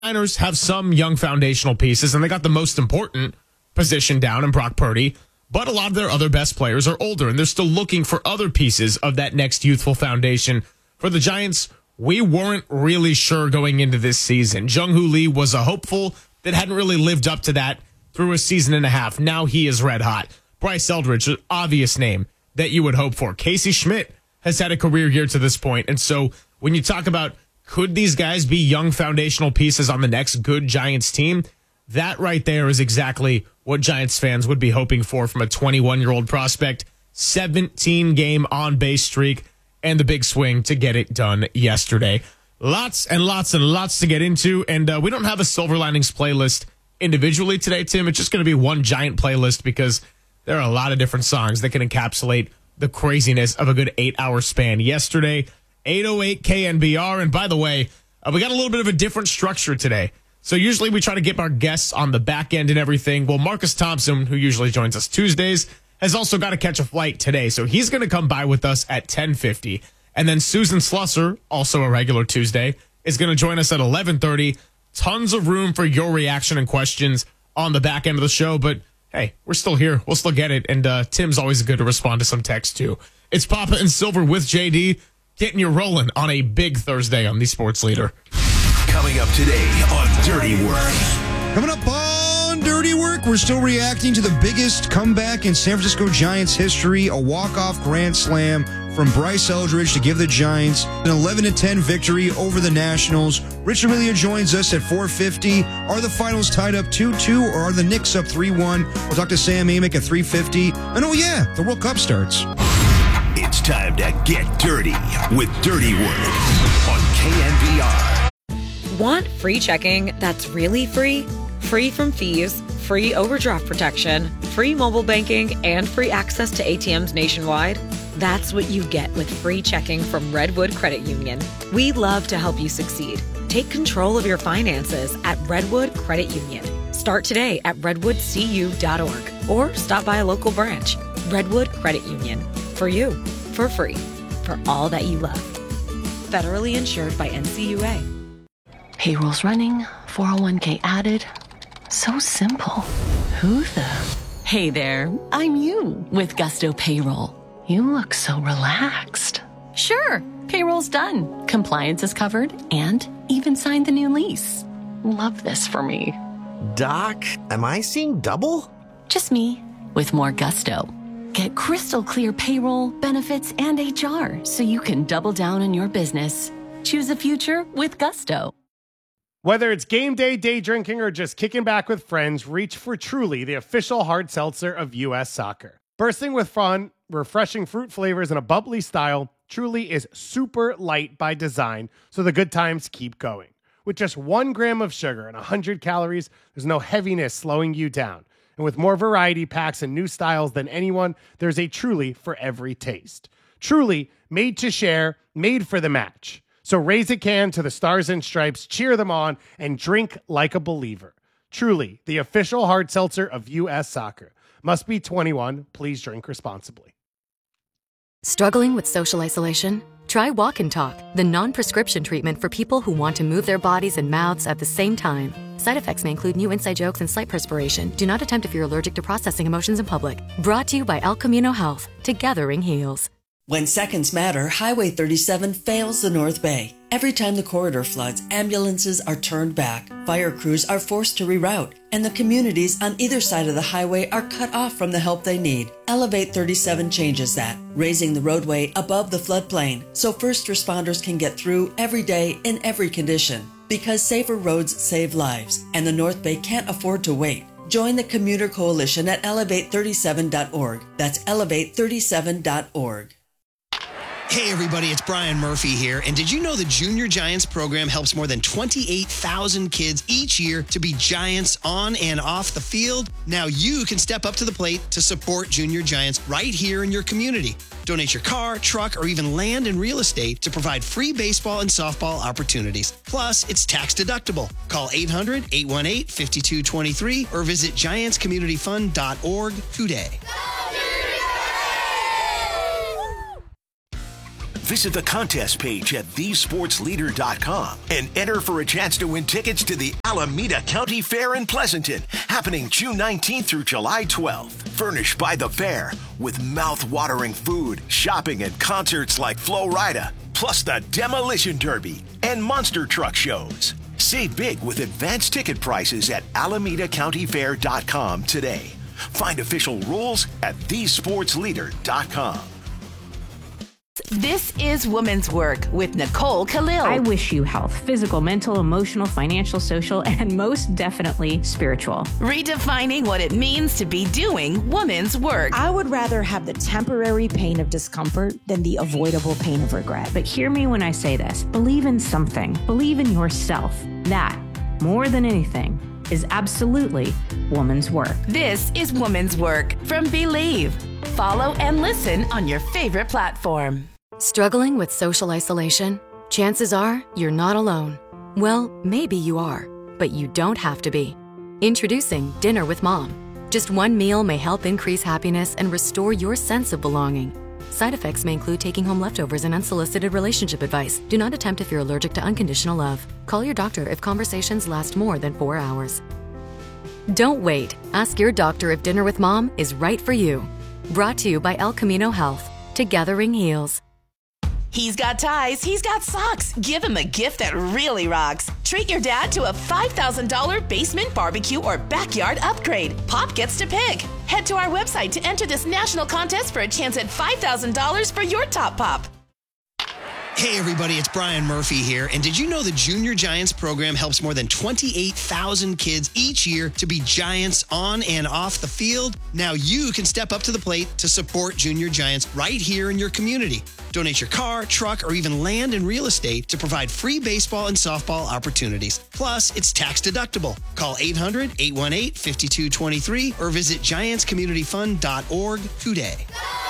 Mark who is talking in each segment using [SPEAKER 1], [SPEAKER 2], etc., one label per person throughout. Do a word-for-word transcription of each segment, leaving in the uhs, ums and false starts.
[SPEAKER 1] Niners have some young foundational pieces, and they got the most important position down in Brock Purdy, but a lot of their other best players are older, and they're still looking for other pieces of that next youthful foundation. For the Giants, we weren't really sure going into this season. Jung-Hoo Lee was a hopeful that hadn't really lived up to that through a season and a half. Now he is red hot. Bryce Eldridge, an obvious name that you would hope for. Casey Schmidt has had a career year to this point, and so when you talk about could these guys be young foundational pieces on the next good Giants team, that right there is exactly what Giants fans would be hoping for from a twenty-one-year-old prospect, seventeen-game on-base streak, and the big swing to get it done yesterday. Lots and lots and lots to get into, and uh, we don't have a Silver Linings playlist individually today, Tim. It's just going to be one giant playlist because there are a lot of different songs that can encapsulate the craziness of a good eight-hour span. Yesterday, eight oh eight K N B R, and by the way, uh, we got a little bit of a different structure today. So usually we try to get our guests on the back end and everything. Well, Marcus Thompson, who usually joins us Tuesdays, has also got to catch a flight today. So he's going to come by with us at ten fifty. And then Susan Slusser, also a regular Tuesday, is going to join us at eleven thirty. Tons of room for your reaction and questions on the back end of the show. But hey, we're still here. We'll still get it. And uh, Tim's always good to respond to some text, too. It's Papa and Silver with J D, getting you rolling on a big Thursday on the Sports Leader.
[SPEAKER 2] Coming up today on Dirty Work.
[SPEAKER 3] Coming up on Dirty Work, we're still reacting to the biggest comeback in San Francisco Giants history, a walk-off grand slam from Bryce Eldridge to give the Giants an eleven to ten victory over the Nationals. Rich Amelia joins us at four fifty. Are the finals tied up two two, or are the Knicks up three one? We'll talk to Sam Amick at three fifty. And oh yeah, the World Cup starts.
[SPEAKER 2] It's time to get dirty with Dirty Work on K N B R.
[SPEAKER 4] Want free checking that's really free? Free from fees, free overdraft protection, free mobile banking, and free access to A T Ms nationwide? That's what you get with free checking from Redwood Credit Union. We love to help you succeed. Take control of your finances at Redwood Credit Union. Start today at redwood c u dot org or stop by a local branch. Redwood Credit Union. For you, for free, for all that you love. Federally insured by N C U A.
[SPEAKER 5] Payroll's running, four oh one k added. So simple. Who the? Hey there, I'm you with Gusto Payroll. You look so relaxed. Sure, payroll's done. Compliance is covered and even signed the new lease. Love this for me.
[SPEAKER 6] Doc, am I seeing double?
[SPEAKER 5] Just me with more gusto. Get crystal clear payroll, benefits, and H R so you can double down on your business. Choose a future with Gusto.
[SPEAKER 7] Whether it's game day, day drinking, or just kicking back with friends, reach for Truly, the official hard seltzer of U S Soccer. Bursting with fun, refreshing fruit flavors, and a bubbly style, Truly is super light by design, so the good times keep going. With just one gram of sugar and one hundred calories, there's no heaviness slowing you down. And with more variety packs and new styles than anyone, there's a Truly for every taste. Truly, made to share, made for the match. So raise a can to the Stars and Stripes, cheer them on, and drink like a believer. Truly, the official hard seltzer of U S Soccer. Must be twenty-one. Please drink responsibly.
[SPEAKER 8] Struggling with social isolation? Try Walk and Talk, the non-prescription treatment for people who want to move their bodies and mouths at the same time. Side effects may include new inside jokes and slight perspiration. Do not attempt if you're allergic to processing emotions in public. Brought to you by El Camino Health. Together heals.
[SPEAKER 9] When seconds matter, Highway thirty-seven fails the North Bay. Every time the corridor floods, ambulances are turned back, fire crews are forced to reroute, and the communities on either side of the highway are cut off from the help they need. Elevate thirty-seven changes that, raising the roadway above the floodplain so first responders can get through every day in every condition. Because safer roads save lives, and the North Bay can't afford to wait. Join the Commuter Coalition at elevate thirty-seven dot org. That's elevate thirty-seven dot org.
[SPEAKER 10] Hey everybody, it's Brian Murphy here. And did you know the Junior Giants program helps more than twenty-eight thousand kids each year to be Giants on and off the field? Now you can step up to the plate to support Junior Giants right here in your community. Donate your car, truck, or even land and real estate to provide free baseball and softball opportunities. Plus, it's tax deductible. Call eight hundred, eight one eight, five two two three or visit giants community fund dot org today.
[SPEAKER 2] Visit the contest page at the sports leader dot com and enter for a chance to win tickets to the Alameda County Fair in Pleasanton, happening June nineteenth through July twelfth. Furnished by the fair with mouth-watering food, shopping, and concerts like Flo Rida, plus the Demolition Derby and monster truck shows. Save big with advanced ticket prices at alameda county fair dot com today. Find official rules at the sports leader dot com.
[SPEAKER 11] This is Woman's Work with Nicole Khalil.
[SPEAKER 12] I wish you health, physical, mental, emotional, financial, social, and most definitely spiritual.
[SPEAKER 11] Redefining what it means to be doing woman's work.
[SPEAKER 13] I would rather have the temporary pain of discomfort than the avoidable pain of regret.
[SPEAKER 12] But hear me when I say this. Believe in something. Believe in yourself. That, more than anything, is absolutely woman's work.
[SPEAKER 11] This is Woman's Work from Believe. Follow and listen on your favorite platform.
[SPEAKER 8] Struggling with social isolation? Chances are you're not alone. Well, maybe you are, but you don't have to be. Introducing Dinner with Mom. Just one meal may help increase happiness and restore your sense of belonging. Side effects may include taking home leftovers and unsolicited relationship advice. Do not attempt if you're allergic to unconditional love. Call your doctor if conversations last more than four hours. Don't wait. Ask your doctor if Dinner with Mom is right for you. Brought to you by El Camino Health. Together ring heals.
[SPEAKER 11] He's got ties, he's got socks. Give him a gift that really rocks. Treat your dad to a five thousand dollars basement barbecue or backyard upgrade. Pop gets to pick. Head to our website to enter this national contest for a chance at five thousand dollars for your top pop.
[SPEAKER 10] Hey everybody, it's Brian Murphy here. And did you know the Junior Giants program helps more than twenty-eight thousand kids each year to be giants on and off the field? Now you can step up to the plate to support Junior Giants right here in your community. Donate your car, truck, or even land and real estate to provide free baseball and softball opportunities. Plus, it's tax deductible. Call eight hundred, eight one eight, five two two three or visit giants community fund dot org today.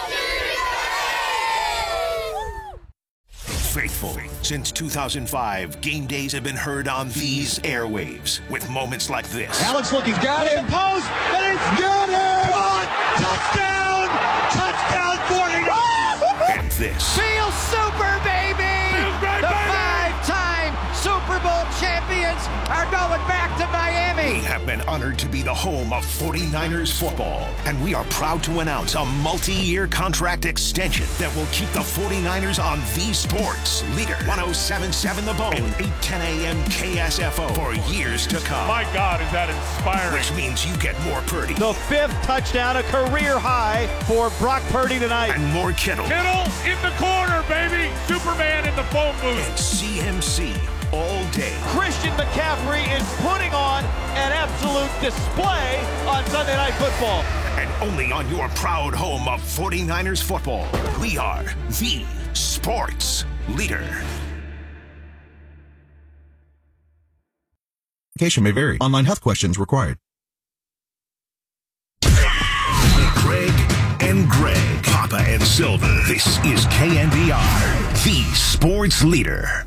[SPEAKER 2] Faithful. Since two thousand five, game days have been heard on these airwaves with moments like this.
[SPEAKER 14] Alex looking, got him, post, and it's got him! Touchdown! Touchdown, forty-nine!
[SPEAKER 2] And this.
[SPEAKER 14] Feel super, baby! The five-time Super Bowl champions are going back to Miami!
[SPEAKER 2] We have been honored to be the home of forty-niners football, and we are proud to announce a multi-year contract extension that will keep the forty-niners on the Sports Leader. one oh seven point seven The Bone and eight ten a.m. K S F O for years to come.
[SPEAKER 15] My God, is that inspiring.
[SPEAKER 2] Which means you get more Purdy.
[SPEAKER 14] The fifth touchdown, a career high for Brock Purdy tonight.
[SPEAKER 2] And more Kittle.
[SPEAKER 15] Kittle in the corner, baby. Superman in the phone booth.
[SPEAKER 2] And C M C all day.
[SPEAKER 14] Christian McCaffrey is putting on an absolute display on Sunday Night Football.
[SPEAKER 2] And only on your proud home of forty-niners football, we are the Sports Leader.
[SPEAKER 16] Application may vary. Online health questions required.
[SPEAKER 2] Greg and Greg, Papa and Silver. This is K N B R, the Sports Leader.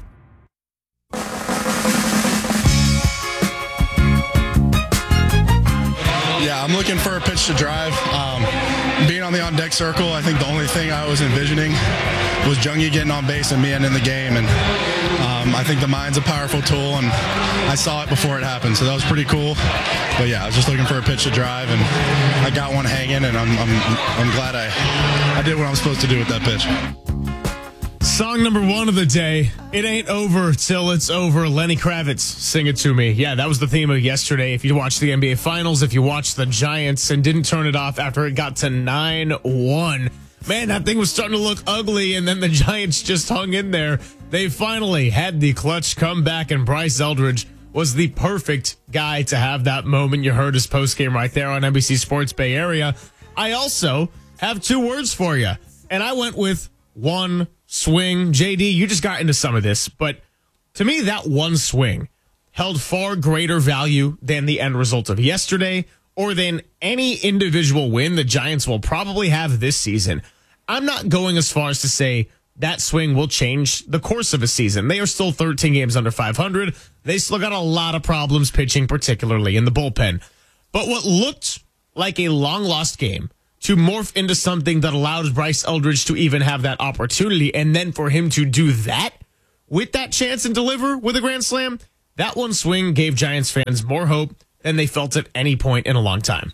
[SPEAKER 17] Yeah, I'm looking for a pitch to drive. Um, being on the on-deck circle, I think the only thing I was envisioning was Jungie getting on base and me ending the game. And um, I think the mind's a powerful tool, and I saw it before it happened, so that was pretty cool. But yeah, I was just looking for a pitch to drive, and I got one hanging, and I'm I'm, I'm glad I, I did what I was supposed to do with that pitch.
[SPEAKER 1] Song number one of the day, It Ain't Over Till It's Over. Lenny Kravitz, Sing It To Me. Yeah, that was the theme of yesterday. If you watched the N B A Finals, if you watched the Giants and didn't turn it off after it got to nine one, man, that thing was starting to look ugly, and then the Giants just hung in there. They finally had the clutch comeback, and Bryce Eldridge was the perfect guy to have that moment. You heard his postgame right there on N B C Sports Bay Area. I also have two words for you, and I went with one swing. J D, you just got into some of this, but to me, that one swing held far greater value than the end result of yesterday or than any individual win the Giants will probably have this season. I'm not going as far as to say that swing will change the course of a season. They are still thirteen games under five hundred. They still got a lot of problems pitching, particularly in the bullpen. But what looked like a long-lost game to morph into something that allows Bryce Eldridge to even have that opportunity, and then for him to do that with that chance and deliver with a grand slam, that one swing gave Giants fans more hope than they felt at any point in a long time.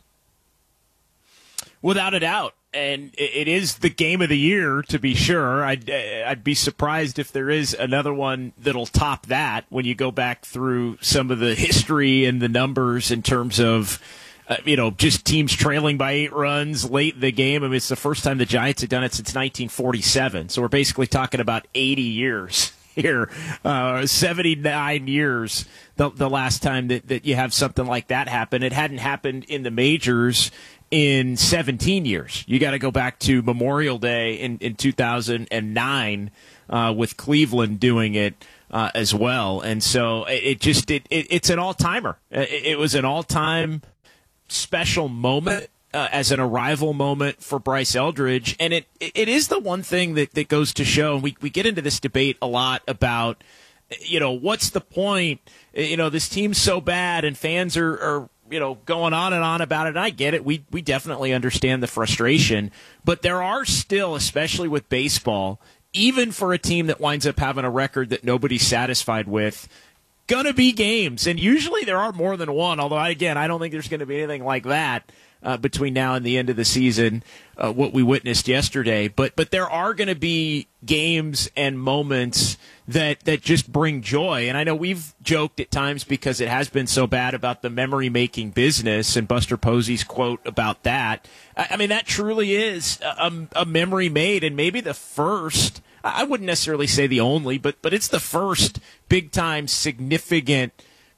[SPEAKER 18] Without a doubt. And it is the game of the year, to be sure. I'd, I'd be surprised if there is another one that'll top that when you go back through some of the history and the numbers in terms of, uh, you know, just teams trailing by eight runs late in the game. I mean, it's the first time the Giants have done it since nineteen forty-seven. So we're basically talking about eighty years here, uh, seventy-nine years the, the last time that, that you have something like that happen. It hadn't happened in the majors in seventeen years. You got to go back to Memorial Day in, in two thousand nine uh, with Cleveland doing it uh, as well. And so it, it just it, it it's an all-timer. It, it was an all-time special moment uh, as an arrival moment for Bryce Eldridge. And it it is the one thing that, that goes to show, and we, we get into this debate a lot about, you know, what's the point? You know, this team's so bad and fans are, are you know, going on and on about it. And I get it. We we definitely understand the frustration. But there are still, especially with baseball, even for a team that winds up having a record that nobody's satisfied with, going to be games. And usually there are more than one, although, again, I don't think there's going to be anything like that uh, between now and the end of the season, uh, what we witnessed yesterday. But but there are going to be games and moments that that just bring joy. And I know we've joked at times because it has been so bad about the memory-making business and Buster Posey's quote about that. I, I mean, that truly is a, a memory made, and maybe the first, I wouldn't necessarily say the only, but but it's the first big-time significant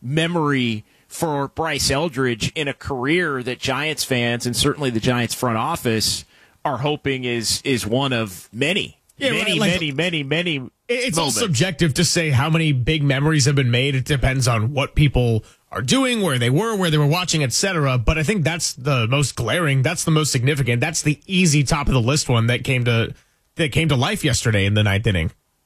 [SPEAKER 18] memory for Bryce Eldridge in a career that Giants fans and certainly the Giants front office are hoping is is one of many. Yeah, many, right, like, many, many, many.
[SPEAKER 1] It's
[SPEAKER 18] moments.
[SPEAKER 1] all subjective to say how many big memories have been made. It depends on what people are doing, where they were, where they were watching, et cetera. But I think that's the most glaring. That's the most significant. That's the easy top of the list one that came to that came to life yesterday in the ninth inning.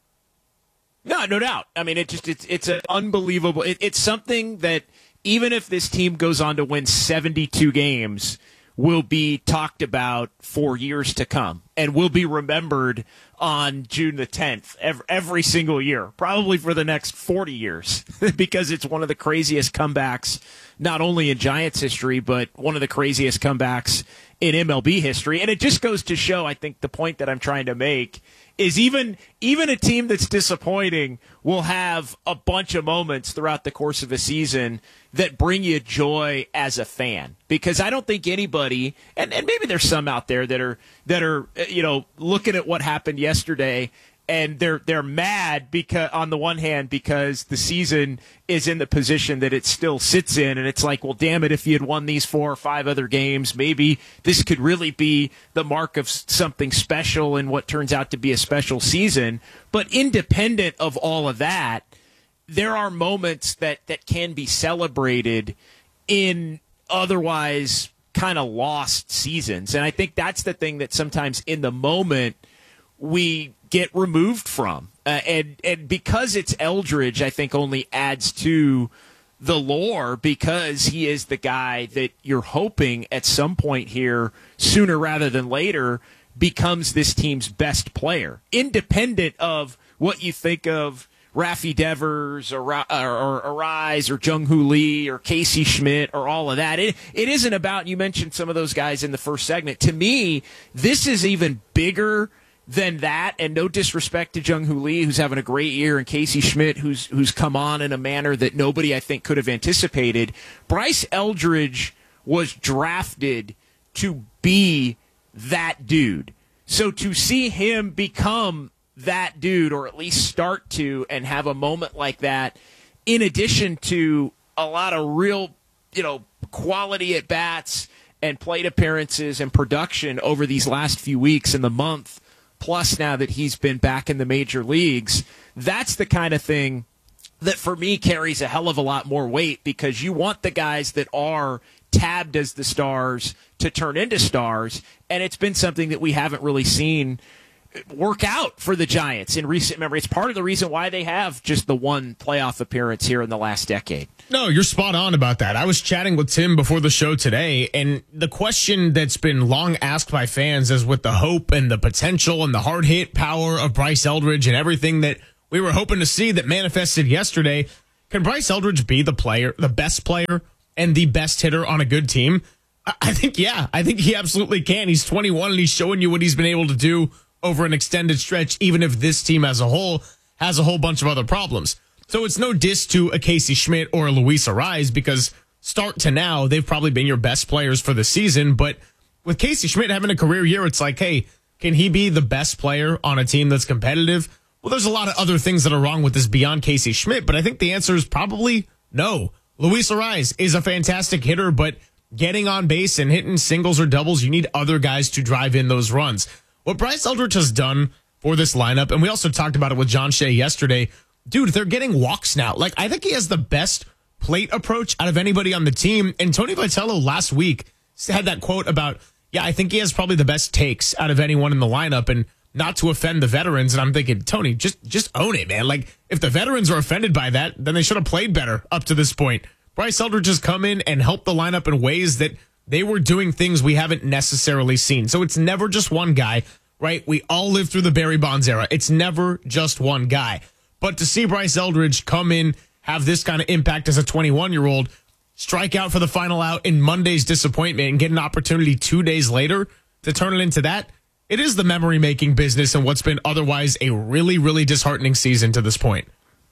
[SPEAKER 18] No, no doubt. I mean, it just it's it's an unbelievable. It, it's something that even if this team goes on to win seventy-two games, will be talked about for years to come and will be remembered on June the tenth every, every single year, probably for the next forty years, because it's one of the craziest comebacks, not only in Giants history, but one of the craziest comebacks in M L B history. And it just goes to show, I think the point that I'm trying to make is even even a team that's disappointing will have a bunch of moments throughout the course of a season that bring you joy as a fan. Because I don't think anybody, and, and maybe there's some out there that are that are you know looking at what happened yesterday, and they're they're mad because on the one hand because the season is in the position that it still sits in, and it's like, well, damn it, if you had won these four or five other games, maybe this could really be the mark of something special in what turns out to be a special season. But independent of all of that, there are moments that, that can be celebrated in otherwise kind of lost seasons. And I think that's the thing that sometimes in the moment we get removed from. Uh, and, and because it's Eldridge, I think only adds to the lore because he is the guy that you're hoping at some point here, sooner rather than later, becomes this team's best player. Independent of what you think of Rafi Devers or, or, or Arise or Jung-Hoo Lee or Casey Schmidt or all of that. It, it isn't about, you mentioned some of those guys in the first segment. To me, this is even bigger than that, and no disrespect to Jung-Hoo Lee, who's having a great year, and Casey Schmidt, who's who's come on in a manner that nobody, I think, could have anticipated. Bryce Eldridge was drafted to be that dude. So to see him become that dude, or at least start to, and have a moment like that, in addition to a lot of real, you know, quality at bats and plate appearances and production over these last few weeks and the month, plus now that he's been back in the major leagues, that's the kind of thing that for me carries a hell of a lot more weight, because you want the guys that are tabbed as the stars to turn into stars, and it's been something that we haven't really seen work out for the Giants in recent memory. It's part of the reason why they have just the one playoff appearance here in the last decade.
[SPEAKER 1] No, you're spot on about that. I was chatting with Tim before the show today, and the question that's been long asked by fans is with the hope and the potential and the hard hit power of Bryce Eldridge and everything that we were hoping to see that manifested yesterday, can Bryce Eldridge be the player, the best player and the best hitter on a good team? I think, yeah, I think he absolutely can. He's twenty-one and he's showing you what he's been able to do over an extended stretch, even if this team as a whole has a whole bunch of other problems. So it's no diss to a Casey Schmidt or a Luis Arraez, because start to now, they've probably been your best players for the season. But with Casey Schmidt having a career year, it's like, hey, can he be the best player on a team that's competitive? Well, there's a lot of other things that are wrong with this beyond Casey Schmidt, but I think the answer is probably no. Luis Arraez is a fantastic hitter, but getting on base and hitting singles or doubles, you need other guys to drive in those runs. What Bryce Eldridge has done for this lineup, and we also talked about it with John Shea yesterday, dude, they're getting walks now. Like, I think he has the best plate approach out of anybody on the team. And Tony Vitello last week had that quote about, yeah, I think he has probably the best takes out of anyone in the lineup, and not to offend the veterans. And I'm thinking, Tony, just just own it, man. Like, if the veterans are offended by that, then they should have played better up to this point. Bryce Eldridge has come in and helped the lineup in ways that they were doing things we haven't necessarily seen. So it's never just one guy, right? We all lived through the Barry Bonds era. It's never just one guy. But to see Bryce Eldridge come in, have this kind of impact as a twenty-one-year-old, strike out for the final out in Monday's disappointment, and get an opportunity two days later to turn it into that, it is the memory-making business in what's been otherwise a really, really disheartening season to this point.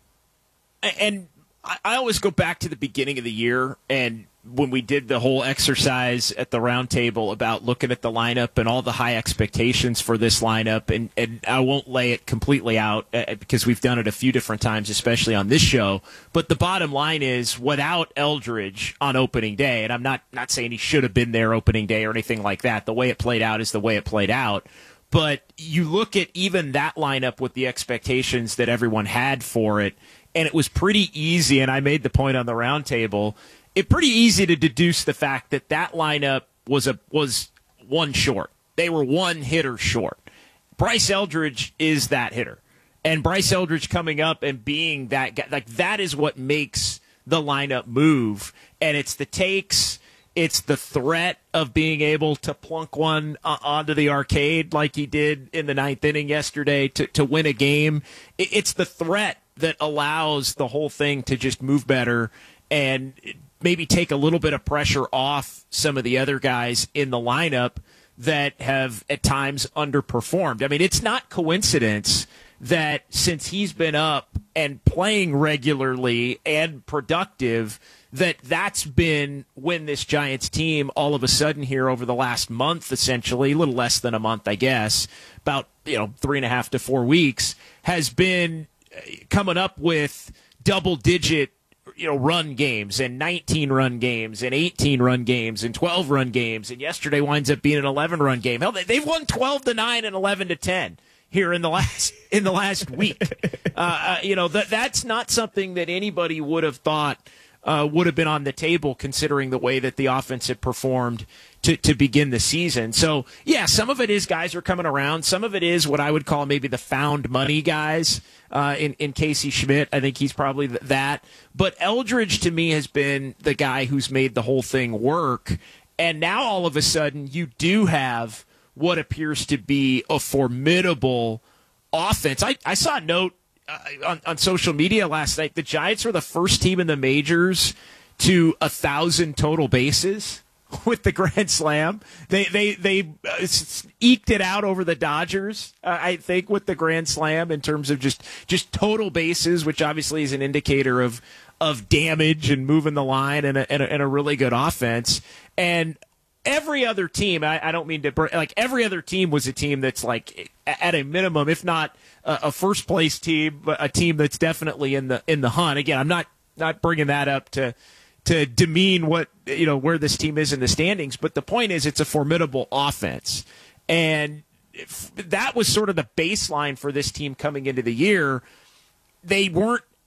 [SPEAKER 18] And I always go back to the beginning of the year, and when we did the whole exercise at the round table about looking at the lineup and all the high expectations for this lineup, and, and I won't lay it completely out uh, because we've done it a few different times, especially on this show, but the bottom line is, without Eldridge on opening day, and I'm not, not saying he should have been there opening day or anything like that, the way it played out is the way it played out, but you look at even that lineup with the expectations that everyone had for it, and it was pretty easy, and I made the point on the round table, it's pretty easy to deduce the fact that that lineup was a was one short. They were one hitter short. Bryce Eldridge is that hitter. And Bryce Eldridge coming up and being that guy, like, that is what makes the lineup move. And it's the takes, it's the threat of being able to plunk one uh, onto the arcade like he did in the ninth inning yesterday to, to win a game. It, it's the threat that allows the whole thing to just move better and maybe take a little bit of pressure off some of the other guys in the lineup that have at times underperformed. I mean, it's not coincidence that since he's been up and playing regularly and productive, that that's been when this Giants team all of a sudden here over the last month, essentially, a little less than a month, I guess, about, you know, three and a half to four weeks, has been coming up with double-digit, you know, run games and nineteen run games and eighteen run games and twelve run games. And yesterday winds up being an eleven run game. Hell, they've won twelve to nine and eleven to ten here in the last, in the last week. Uh, uh, you know, that, that's not something that anybody would have thought uh, would have been on the table, considering the way that the offense had performed to, to begin the season. So, yeah, some of it is guys are coming around. Some of it is what I would call maybe the found money guys uh, in, in Casey Schmidt. I think he's probably th- that. But Eldridge, to me, has been the guy who's made the whole thing work. And now, all of a sudden, you do have what appears to be a formidable offense. I, I saw a note uh, on, on social media last night. The Giants were the first team in the majors to a thousand total bases with the Grand Slam. They they they uh, eked it out over the Dodgers, uh, I think, with the Grand Slam in terms of just just total bases, which obviously is an indicator of of damage and moving the line and a, and a, and a really good offense. And every other team, I, I don't mean to, like, every other team was a team that's, like, at a minimum, if not a, a first place team, but a team that's definitely in the in the hunt. Again, I'm not not bringing that up to to demean what, you know, where this team is in the standings, but the point is it's a formidable offense. And if that was sort of the baseline for this team coming into the year. They weren't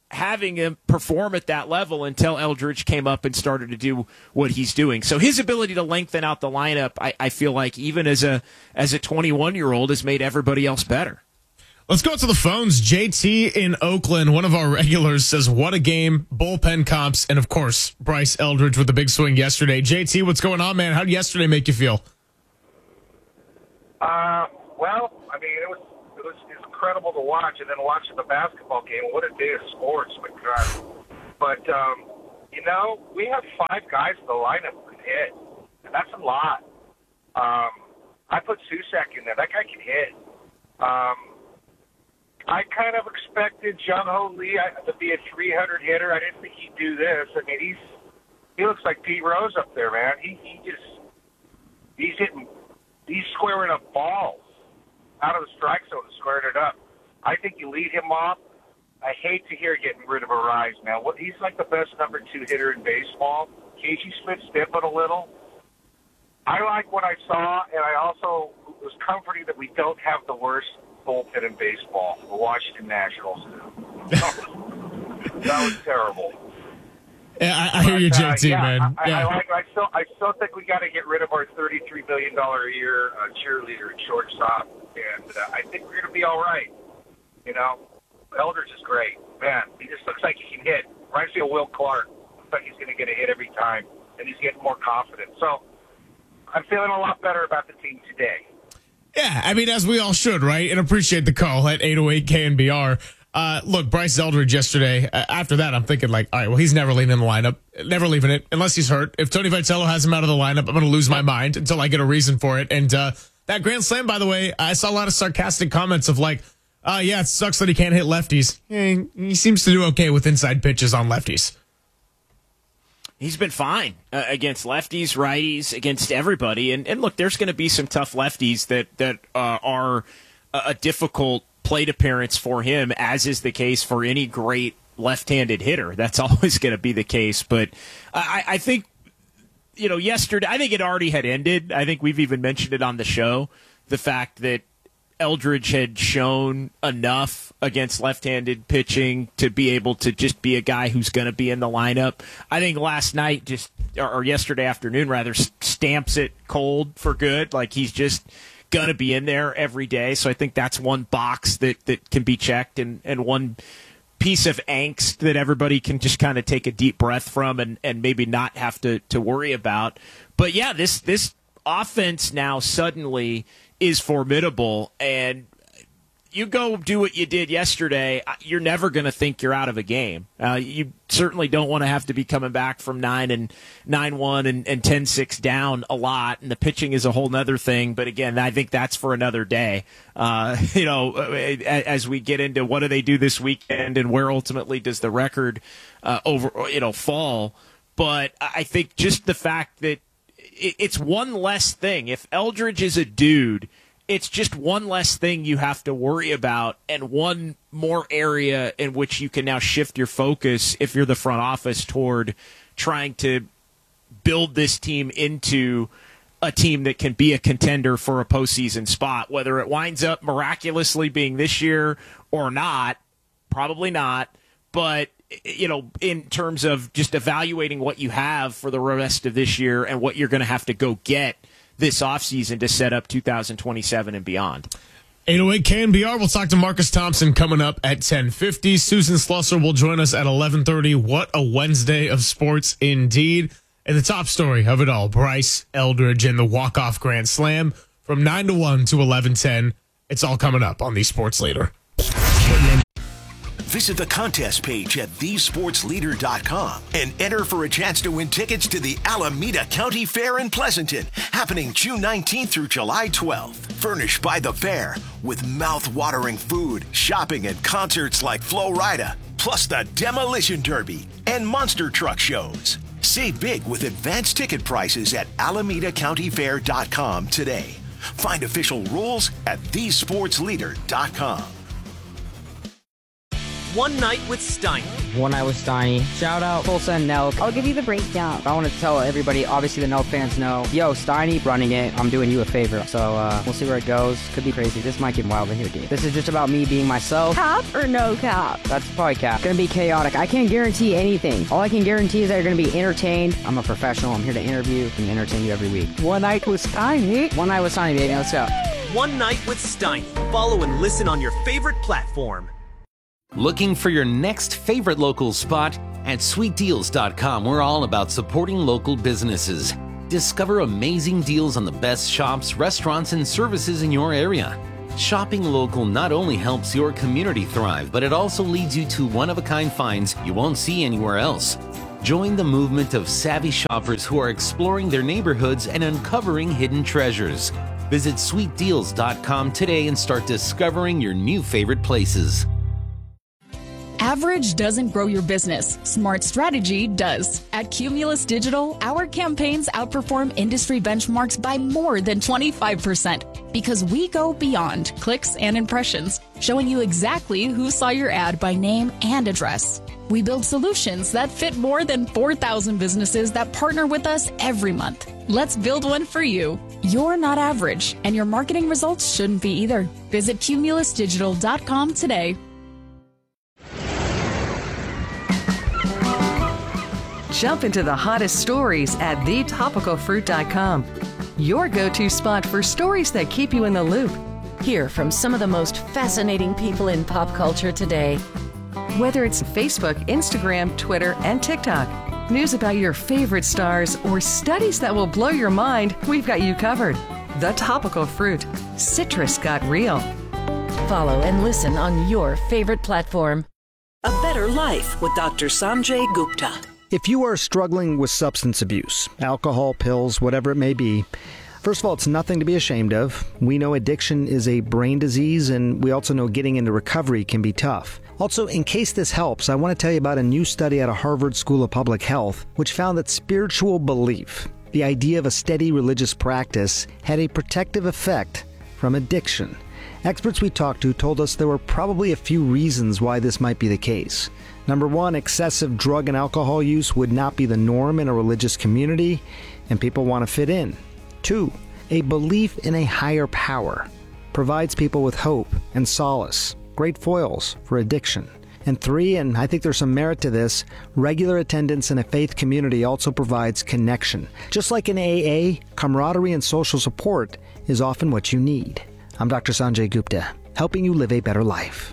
[SPEAKER 18] having him perform at that level until Eldridge came up and started to do what he's doing. So his ability to lengthen out the lineup, I, I feel like even as a as a twenty-one-year-old, has made everybody else better.
[SPEAKER 1] Let's go to the phones. J T in Oakland, one of our regulars, says, what a game, bullpen comps, and of course, Bryce Eldridge with the big swing yesterday. J T, what's going on, man? How did yesterday make you feel?
[SPEAKER 19] Uh, well, I mean, it was it was incredible to watch, and then watching the basketball game. What a day of sports, my God. But, um, you know, we have five guys in the lineup who can hit, and that's a lot. Um, I put Susak in there. That guy can hit. Um, I kind of expected Jung-Ho Lee to be a three hundred hitter. I didn't think he'd do this. I mean, he's he looks like Pete Rose up there, man. He he just he's hitting, he's squaring up balls out of the strike zone and squaring it up. I think you lead him off. I hate to hear getting rid of Arise, man. What he's like the best number two hitter in baseball. Casey Smith's dipping a little. I like what I saw, and I also it was comforting that we don't have the worst bullpen in baseball, the Washington Nationals. That was terrible.
[SPEAKER 1] Yeah, I, I hear you, J T,
[SPEAKER 19] uh, yeah,
[SPEAKER 1] man.
[SPEAKER 19] I,
[SPEAKER 1] Yeah.
[SPEAKER 19] I, I like. I still, I still think we got to get rid of our thirty-three million dollars a year uh, cheerleader at shortstop, and uh, I think we're going to be all right. You know, Eldridge is great, man. He just looks like he can hit. Reminds me of Will Clark. Looks like he's going to get a hit every time, and he's getting more confident. So I'm feeling a lot better about the team today.
[SPEAKER 1] Yeah, I mean, as we all should, right? And appreciate the call at eight oh eight K N B R. Uh, look, Bryce Eldridge yesterday, uh, after that, I'm thinking like, all right, well, he's never leaving in the lineup. Never leaving it unless he's hurt. If Tony Vitello has him out of the lineup, I'm going to lose my mind until I get a reason for it. And uh, that grand slam, by the way, I saw a lot of sarcastic comments of like, uh, yeah, it sucks that he can't hit lefties. Yeah, he seems to do okay with inside pitches on lefties.
[SPEAKER 18] He's been fine uh, against lefties, righties, against everybody. And, and look, there's going to be some tough lefties that, that uh, are a, a difficult plate appearance for him, as is the case for any great left-handed hitter. That's always going to be the case. But I, I think, you know, yesterday, I think it already had ended. I think we've even mentioned it on the show, the fact that Eldridge had shown enough against left-handed pitching to be able to just be a guy who's going to be in the lineup. I think last night, just or yesterday afternoon, rather, stamps it cold for good. Like he's just going to be in there every day. So I think that's one box that, that can be checked and, and one piece of angst that everybody can just kind of take a deep breath from and, and maybe not have to, to worry about. But, yeah, this this offense now suddenly – is formidable, and you go do what you did yesterday, you're never going to think you're out of a game. Uh, you certainly don't want to have to be coming back from nine and nine one and, and ten six down a lot, and the pitching is a whole nother thing. But again, I think that's for another day. Uh, you know, as we get into what do they do this weekend and where ultimately does the record uh, over you know fall. But I think just the fact that it's one less thing. If Eldridge is a dude, it's just one less thing you have to worry about and one more area in which you can now shift your focus if you're the front office toward trying to build this team into a team that can be a contender for a postseason spot. Whether it winds up miraculously being this year or not, probably not, but you know, in terms of just evaluating what you have for the rest of this year and what you're going to have to go get this offseason to set up two thousand twenty-seven and beyond.
[SPEAKER 1] eight oh eight K N B R. We'll talk to Marcus Thompson coming up at ten fifty. Susan Slusser will join us at eleven thirty. What a Wednesday of sports indeed. And the top story of it all, Bryce Eldridge and the walk-off grand slam from nine to one to eleven ten. It's all coming up on the Sports Leader.
[SPEAKER 2] Visit the contest page at the sports leader dot com and enter for a chance to win tickets to the Alameda County Fair in Pleasanton, happening June nineteenth through July twelfth. Furnished by the fair with mouth-watering food, shopping, and concerts like Flo Rida, plus the Demolition Derby and monster truck shows. Save big with advanced ticket prices at alameda county fair dot com today. Find official rules at the sports leader dot com.
[SPEAKER 20] One Night with Steiny.
[SPEAKER 21] One Night with Steiny. Shout out Tulsa and Nelk.
[SPEAKER 22] I'll give you the breakdown.
[SPEAKER 21] I want to tell everybody, obviously the Nelk fans know, yo, Steiny running it. I'm doing you a favor. So uh, we'll see where it goes. Could be crazy. This might get wild in here, dude. This is just about me being myself.
[SPEAKER 22] Cap or no cap?
[SPEAKER 21] That's probably cap. Gonna be chaotic. I can't guarantee anything. All I can guarantee is that you're gonna be entertained. I'm a professional. I'm here to interview and entertain you every week.
[SPEAKER 22] One Night with Steiny.
[SPEAKER 21] One Night with Steiny, baby. Let's go.
[SPEAKER 20] One Night with Steiny. Follow and listen on your favorite platform.
[SPEAKER 23] Looking for your next favorite local spot? At sweet deals dot com, we're all about supporting local businesses. Discover amazing deals on the best shops, restaurants, and services in your area. Shopping local not only helps your community thrive, but it also leads you to one-of-a-kind finds you won't see anywhere else. Join the movement of savvy shoppers who are exploring their neighborhoods and uncovering hidden treasures. Visit sweet deals dot com today and start discovering your new favorite places.
[SPEAKER 24] Average doesn't grow your business. Smart strategy does. At Cumulus Digital, our campaigns outperform industry benchmarks by more than twenty-five percent because we go beyond clicks and impressions, showing you exactly who saw your ad by name and address. We build solutions that fit more than four thousand businesses that partner with us every month. Let's build one for you. You're not average, and your marketing results shouldn't be either. Visit cumulus digital dot com today.
[SPEAKER 25] Jump into the hottest stories at the topical fruit dot com. Your go-to spot for stories that keep you in the loop.
[SPEAKER 26] Hear from some of the most fascinating people in pop culture today.
[SPEAKER 25] Whether it's Facebook, Instagram, Twitter, and TikTok, news about your favorite stars, or studies that will blow your mind, we've got you covered. The Topical Fruit. Citrus got real.
[SPEAKER 26] Follow and listen on your favorite platform.
[SPEAKER 27] A Better Life with Doctor Sanjay Gupta.
[SPEAKER 28] If you are struggling with substance abuse, alcohol, pills, whatever it may be, first of all, it's nothing to be ashamed of. We know addiction is a brain disease, and we also know getting into recovery can be tough. Also, in case this helps, I want to tell you about a new study out of Harvard School of Public Health, which found that spiritual belief, the idea of a steady religious practice, had a protective effect from addiction. Experts we talked to told us there were probably a few reasons why this might be the case. Number one, excessive drug and alcohol use would not be the norm in a religious community, and people want to fit in. Two, a belief in a higher power provides people with hope and solace, great foils for addiction. And three, and I think there's some merit to this, regular attendance in a faith community also provides connection. Just like in A A, camaraderie and social support is often what you need. I'm Doctor Sanjay Gupta, helping you live a better life.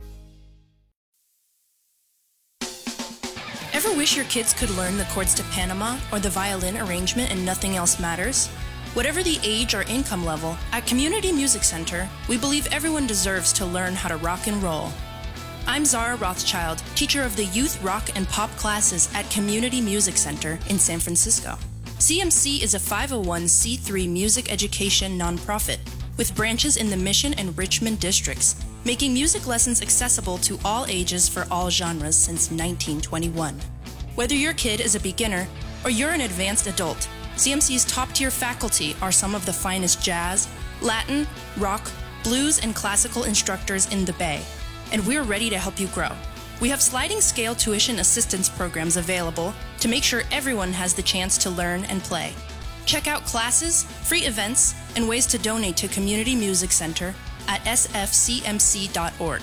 [SPEAKER 29] Ever wish your kids could learn the chords to Panama or the violin arrangement and nothing else matters? Whatever the age or income level, at Community Music Center, we believe everyone deserves to learn how to rock and roll. I'm Zara Rothschild, teacher of the youth rock and pop classes at Community Music Center in San Francisco. C M C is a five oh one c three music education nonprofit with branches in the Mission and Richmond districts, making music lessons accessible to all ages for all genres since nineteen twenty-one. Whether your kid is a beginner or you're an advanced adult, C M C's top-tier faculty are some of the finest jazz, Latin, rock, blues, and classical instructors in the Bay, and we're ready to help you grow. We have sliding scale tuition assistance programs available to make sure everyone has the chance to learn and play. Check out classes, free events, and ways to donate to Community Music Center at s f c m c dot org.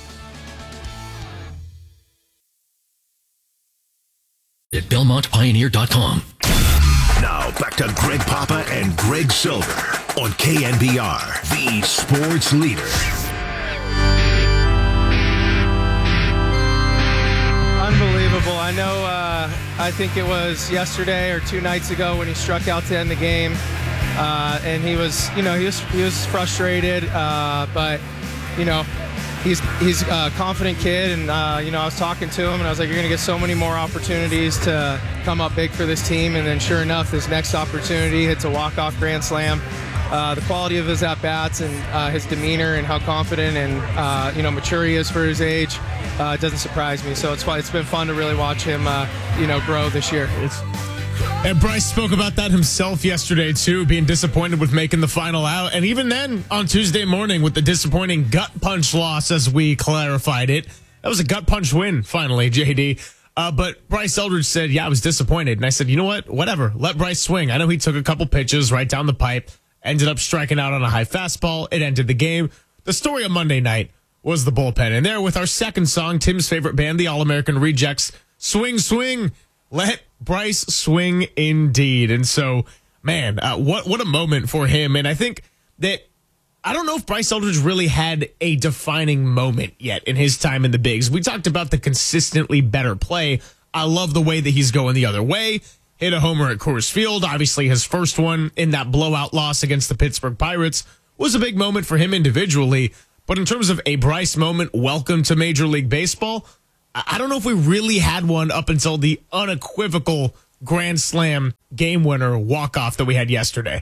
[SPEAKER 30] At belmont pioneer dot com.
[SPEAKER 2] Now back to Greg Papa and Greg Silver on K N B R, the sports leader.
[SPEAKER 31] Unbelievable. I know, uh, I think it was yesterday or two nights ago when he struck out to end the game. Uh, and he was, you know, he was, he was frustrated, uh, but, you know, he's he's a confident kid. And, uh, you know, I was talking to him and I was like, you're going to get so many more opportunities to come up big for this team. And then sure enough, this next opportunity hits a walk-off grand slam. Uh, the quality of his at-bats and uh, his demeanor and how confident and, uh, you know, mature he is for his age, uh, it doesn't surprise me. So it's it's been fun to really watch him, uh, you know, grow this year.
[SPEAKER 1] It's- And Bryce spoke about that himself yesterday, too, being disappointed with making the final out. And even then, on Tuesday morning, with the disappointing gut punch loss, as we clarified it, that was a gut punch win, finally, J D. Uh, but Bryce Eldridge said, yeah, I was disappointed. And I said, you know what? Whatever. Let Bryce swing. I know he took a couple pitches right down the pipe, ended up striking out on a high fastball. It ended the game. The story of Monday night was the bullpen. And there with our second song, Tim's favorite band, the All-American Rejects, swing, swing. Let Bryce swing indeed. And so, man, uh, what what a moment for him. And I think that I don't know if Bryce Eldridge really had a defining moment yet in his time in the bigs. We talked about the consistently better play. I love the way that he's going the other way. Hit a homer at Coors Field. Obviously, his first one in that blowout loss against the Pittsburgh Pirates was a big moment for him individually. But in terms of a Bryce moment, welcome to Major League Baseball, I don't know if we really had one up until the unequivocal Grand Slam game winner walk-off that we had yesterday.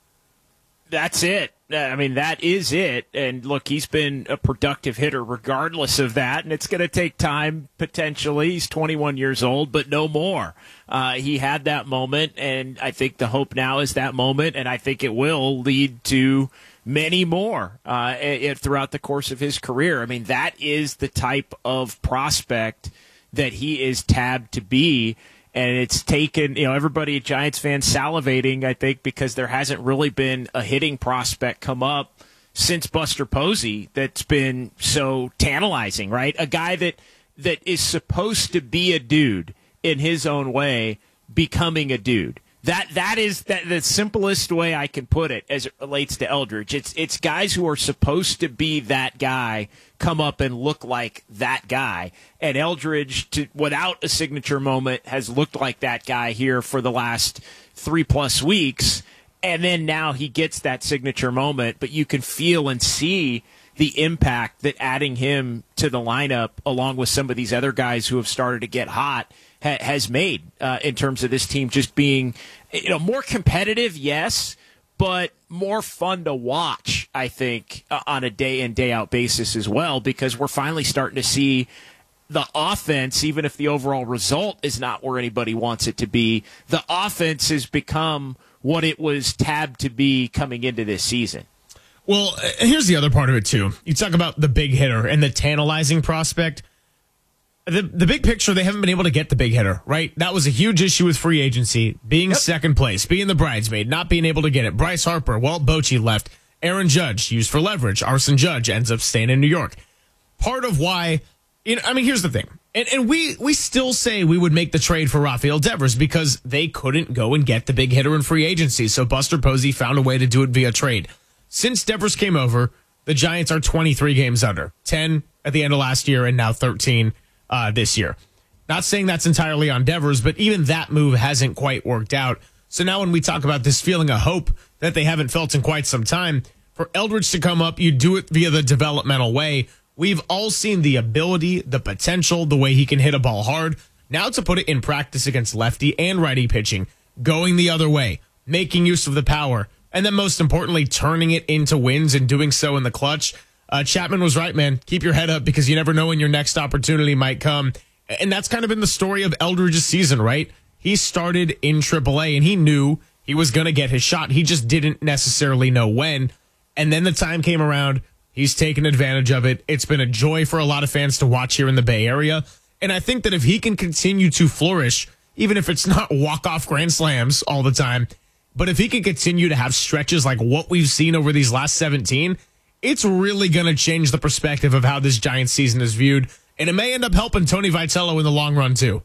[SPEAKER 18] That's it. I mean, that is it. And look, he's been a productive hitter regardless of that, and it's going to take time potentially. He's twenty-one years old, but no more. Uh, he had that moment, and I think the hope now is that moment, and I think it will lead to many more uh, it, throughout the course of his career. I mean, that is the type of prospect that he is tabbed to be. And it's taken, you know, everybody, Giants fans, salivating, I think, because there hasn't really been a hitting prospect come up since Buster Posey that's been so tantalizing, right? A guy that that is supposed to be a dude in his own way, becoming a dude. That that is that the simplest way I can put it as it relates to Eldridge. It's it's guys who are supposed to be that guy come up and look like that guy. And Eldridge, to, without a signature moment, has looked like that guy here for the last three plus weeks. And then now he gets that signature moment, but you can feel and see the impact that adding him to the lineup, along with some of these other guys who have started to get hot, ha- has made uh, in terms of this team just being, you know, more competitive, yes, but more fun to watch, I think, uh, on a day-in, day-out basis as well, because we're finally starting to see the offense, even if the overall result is not where anybody wants it to be, the offense has become what it was tabbed to be coming into this season.
[SPEAKER 1] Well, here's the other part of it, too. You talk about the big hitter and the tantalizing prospect. The the big picture, they haven't been able to get the big hitter, right? That was a huge issue with free agency, being yep. second place, being the bridesmaid, not being able to get it. Bryce Harper, well, Bochy left. Aaron Judge, used for leverage. Arson Judge ends up staying in New York. Part of why, you know, I mean, here's the thing. And, and we, we still say we would make the trade for Rafael Devers because they couldn't go and get the big hitter in free agency. So Buster Posey found a way to do it via trade. Since Devers came over, the Giants are twenty-three games under, ten at the end of last year and now thirteen uh, this year. Not saying that's entirely on Devers, but even that move hasn't quite worked out. So now when we talk about this feeling of hope that they haven't felt in quite some time, for Eldridge to come up, you do it via the developmental way. We've all seen the ability, the potential, the way he can hit a ball hard. Now to put it in practice against lefty and righty pitching, going the other way, making use of the power, and then most importantly, turning it into wins and doing so in the clutch. Uh, Chapman was right, man. Keep your head up because you never know when your next opportunity might come. And that's kind of been the story of Eldridge's season, right? He started in triple A and he knew he was going to get his shot. He just didn't necessarily know when. And then the time came around. He's taken advantage of it. It's been a joy for a lot of fans to watch here in the Bay Area. And I think that if he can continue to flourish, even if it's not walk-off grand slams all the time, but if he can continue to have stretches like what we've seen over these last seventeen, it's really going to change the perspective of how this Giants season is viewed. And it may end up helping Tony Vitello in the long run, too.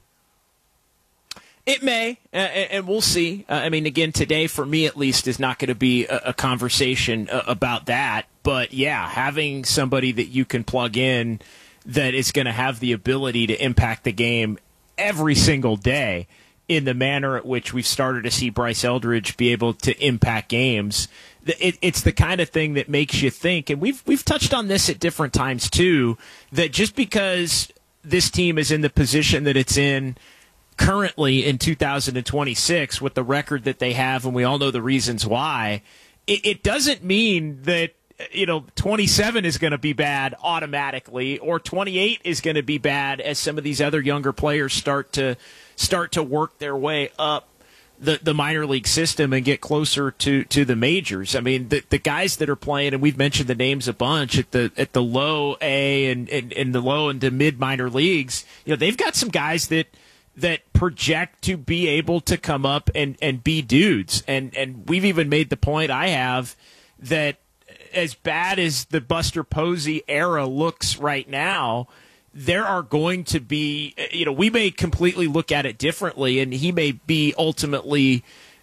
[SPEAKER 18] It may, uh, and we'll see. Uh, I mean, again, today, for me at least, is not going to be a, a conversation uh, about that. But, yeah, having somebody that you can plug in that is going to have the ability to impact the game every single day in the manner at which we've started to see Bryce Eldridge be able to impact games, it, it's the kind of thing that makes you think, and we've we've touched on this at different times too, that just because this team is in the position that it's in currently in two thousand twenty-six with the record that they have, and we all know the reasons why, it, it doesn't mean that, you know, twenty-seven is going to be bad automatically, or twenty-eight is going to be bad as some of these other younger players start to start to work their way up the, the minor league system and get closer to, to the majors. I mean, the, the guys that are playing, and we've mentioned the names a bunch at the at the low A and, and, and the low and the mid minor leagues, you know, they've got some guys that that project to be able to come up and, and be dudes. And, and we've even made the point, I have, that as bad as the Buster Posey era looks right now, there are going to be, you know, we may completely look at it differently, and he may be ultimately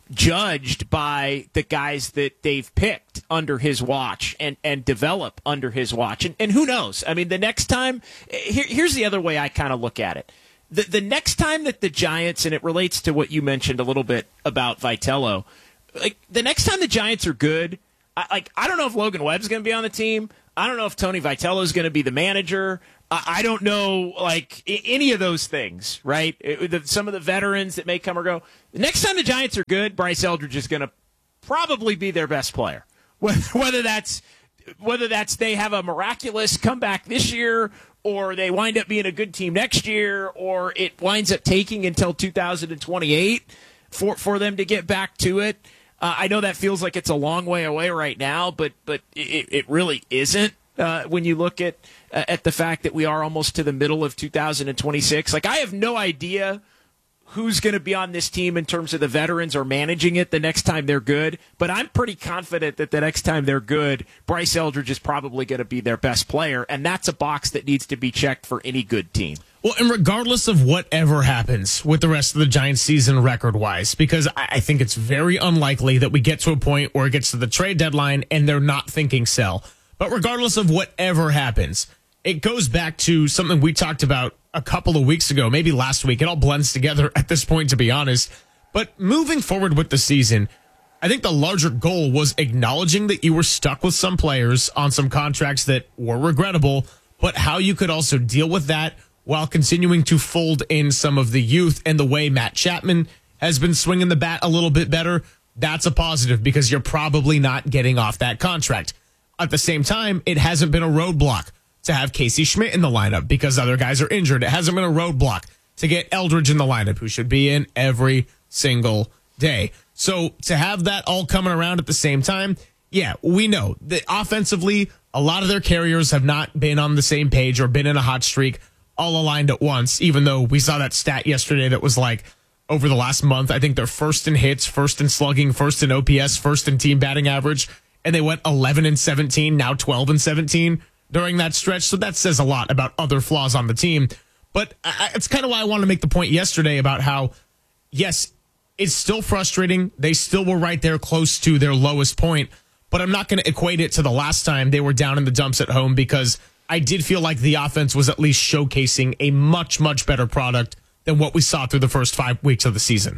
[SPEAKER 18] judged by the guys that they've picked under his watch and, and develop under his watch. And, and who knows? I mean, the next time, here, here's the other way I kind of look at it. The, the next time that the Giants, and it relates to what you mentioned a little bit about Vitello, like the next time the Giants are good, I, like I don't know if Logan Webb's going to be on the team. I don't know if Tony Vitello is going to be the manager. I don't know, like, any of those things, right? It, the, some of the veterans that may come or go. The next time the Giants are good, Bryce Eldridge is going to probably be their best player. Whether, whether that's whether that's they have a miraculous comeback this year, or they wind up being a good team next year, or it winds up taking until two thousand twenty-eight for, for them to get back to it. Uh, I know that feels like it's a long way away right now, but but it, it really isn't. Uh, when you look at uh, at the fact that we are almost to the middle of two thousand twenty-six, like I have no idea who's going to be on this team in terms of the veterans or managing it the next time they're good, but I'm pretty confident that the next time they're good, Bryce Eldridge is probably going to be their best player, and that's a box that needs to be checked for any good team.
[SPEAKER 1] Well, and regardless of whatever happens with the rest of the Giants season record-wise, because I think it's very unlikely that we get to a point where it gets to the trade deadline and they're not thinking sell. But regardless of whatever happens, it goes back to something we talked about a couple of weeks ago, maybe last week. It all blends together at this point, to be honest. But moving forward with the season, I think the larger goal was acknowledging that you were stuck with some players on some contracts that were regrettable, but how you could also deal with that while continuing to fold in some of the youth, and the way Matt Chapman has been swinging the bat a little bit better. That's a positive because you're probably not getting off that contract. At the same time, it hasn't been a roadblock to have Casey Schmidt in the lineup because other guys are injured. It hasn't been a roadblock to get Eldridge in the lineup, who should be in every single day. So to have that all coming around at the same time, yeah, we know that offensively, a lot of their carriers have not been on the same page or been in a hot streak all aligned at once, even though we saw that stat yesterday that was like, over the last month, I think they're first in hits, first in slugging, first in O P S, first in team batting average. And they went eleven and seventeen, now twelve and seventeen during that stretch. So that says a lot about other flaws on the team. But I, it's kind of why I wanted to make the point yesterday about how, yes, it's still frustrating. They still were right there close to their lowest point. But I'm not going to equate it to the last time they were down in the dumps at home, because I did feel like the offense was at least showcasing a much, much better product than what we saw through the first five weeks of the season.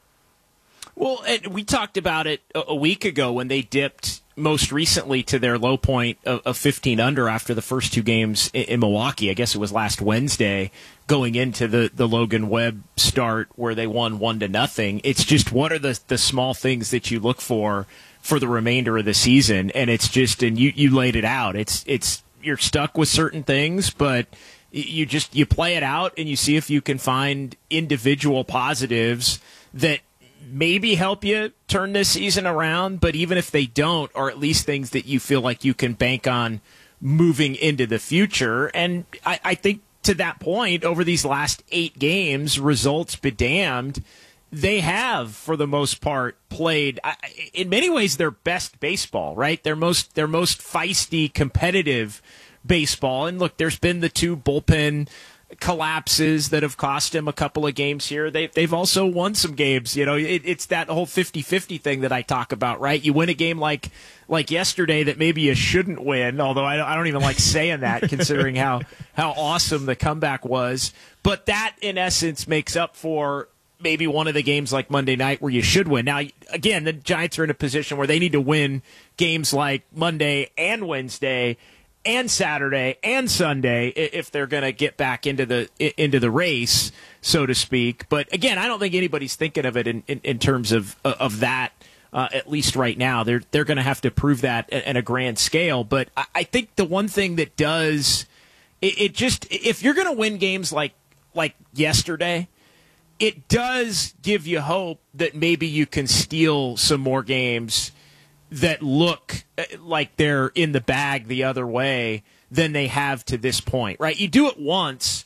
[SPEAKER 18] Well, and we talked about it a week ago when they dipped most recently to their low point of, of fifteen under after the first two games in, in Milwaukee. I guess it was last Wednesday, going into the, the Logan Webb start where they won one to nothing. It's just, what are the the small things that you look for for the remainder of the season? And it's just, and you, you laid it out. It's it's you're stuck with certain things, but you just you play it out and you see if you can find individual positives that maybe help you turn this season around, but even if they don't, or at least things that you feel like you can bank on moving into the future. And I, I think to that point, over these last eight games, results be damned, they have, for the most part, played, in many ways, their best baseball, right? Their most, their most feisty, competitive baseball. And look, there's been the two bullpen collapses that have cost him a couple of games here. They, they've also won some games. You know, it, it's that whole fifty-fifty thing that I talk about, right? You win a game like like yesterday that maybe you shouldn't win, although I, I don't even like saying that considering how, how awesome the comeback was. But that, in essence, makes up for maybe one of the games like Monday night where you should win. Now, again, the Giants are in a position where they need to win games like Monday and Wednesday and Saturday and Sunday if they're going to get back into the into the race, so to speak. But again, I don't think anybody's thinking of it in, in, in terms of of that, uh, at least right now. They're they're going to have to prove that in a grand scale. But I, I think the one thing that does it, it just, if you're going to win games like like yesterday, it does give you hope that maybe you can steal some more games that look like they're in the bag the other way than they have to this point, right? You do it once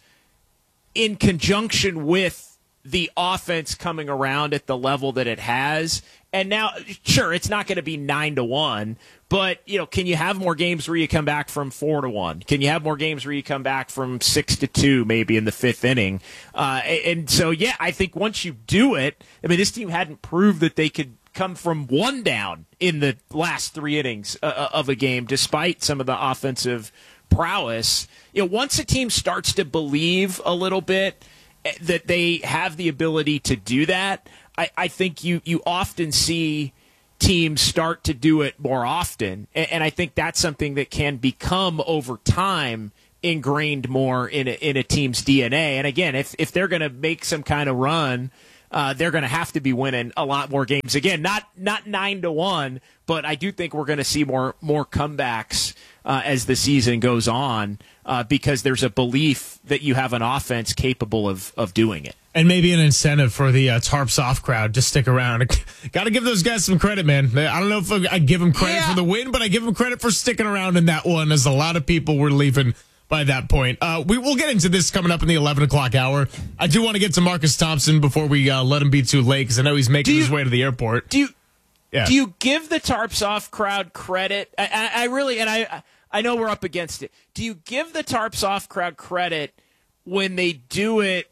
[SPEAKER 18] in conjunction with the offense coming around at the level that it has. And now, sure, it's not going to be nine to one, but, you know, can you have more games where you come back from four to one? Can you have more games where you come back from six to two, maybe in the fifth inning? Uh, and so, yeah, I think once you do it, I mean, this team hadn't proved that they could come from one down in the last three innings uh, of a game, despite some of the offensive prowess. You know, once a team starts to believe a little bit that they have the ability to do that, I, I think you, you often see teams start to do it more often. And, and I think that's something that can become over time ingrained more in a, in a team's D N A. And again, if, if they're going to make some kind of run, Uh, they're going to have to be winning a lot more games. Again, not not nine to one, but I do think we're going to see more more comebacks uh, as the season goes on uh, because there's a belief that you have an offense capable of of doing it.
[SPEAKER 1] And maybe an incentive for the uh, Tarps Off crowd to stick around. Got to give those guys some credit, man. I don't know if I give them credit yeah. for the win, but I give them credit for sticking around in that one, as a lot of people were leaving by that point. Uh, we will get into this coming up in the eleven o'clock hour. I do want to get to Marcus Thompson before we uh, let him be too late, because I know he's making you, his way to the airport.
[SPEAKER 18] Do you
[SPEAKER 1] yeah.
[SPEAKER 18] do you give the Tarps Off crowd credit? I, I, I really, and I I know we're up against it. Do you give the Tarps Off crowd credit when they do it